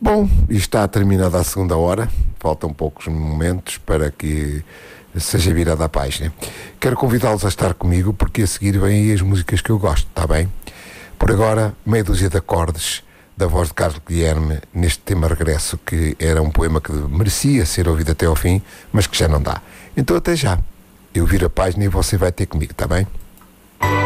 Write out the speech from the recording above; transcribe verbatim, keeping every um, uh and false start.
Bom, e está terminada a segunda hora. Faltam poucos momentos para que seja virada a página. Quero convidá-los a estar comigo, porque a seguir vêm aí as músicas que eu gosto, está bem? Por agora, meia dúzia de acordes da voz de Carlos Guilherme neste tema Regresso, que era um poema que merecia ser ouvido até ao fim, mas que já não dá. Então até já. Eu viro a página e você vai ter comigo, está bem?